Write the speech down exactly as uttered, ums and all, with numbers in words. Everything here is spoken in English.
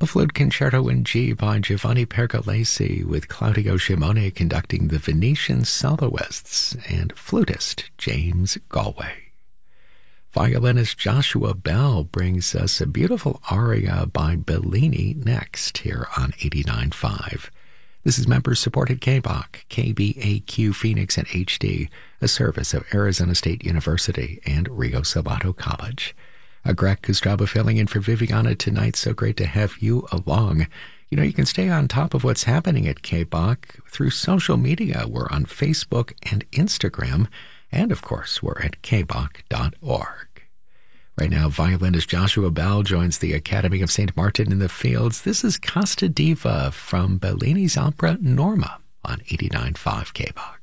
Flute Concerto in G by Giovanni Pergolesi, with Claudio Shimone conducting the Venetian soloists and flutist James Galway. Violinist Joshua Bell brings us a beautiful aria by Bellini next here on eighty-nine point five. This is member-supported K B O C, K B A Q Phoenix and H D, a service of Arizona State University and Rio Salado College. A Greg Kostraba filling in for Viviana tonight. So great to have you along. You know, you can stay on top of what's happening at K B O C through social media. We're on Facebook and Instagram, and of course, we're at k b o c dot org. Right now, violinist Joshua Bell joins the Academy of Saint Martin in the Fields. This is Costa Diva from Bellini's opera Norma on eighty-nine point five K B O C.